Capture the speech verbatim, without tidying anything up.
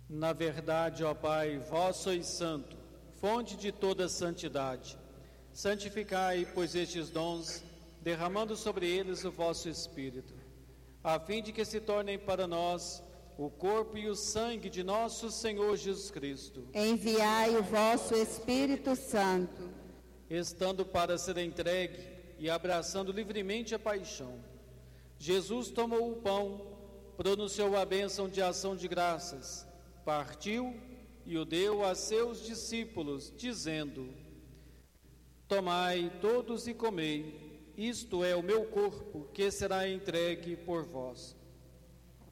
Na verdade, ó Pai, vós sois santo, fonte de toda santidade. Santificai, pois, estes dons, derramando sobre eles o vosso Espírito, a fim de que se tornem para nós o corpo e o sangue de nosso Senhor Jesus Cristo. Enviai o vosso Espírito Santo. Estando para ser entregue e abraçando livremente a paixão, Jesus tomou o pão, pronunciou a bênção de ação de graças, partiu e o deu a seus discípulos, dizendo: Tomai todos e comei, isto é o meu corpo, que será entregue por vós.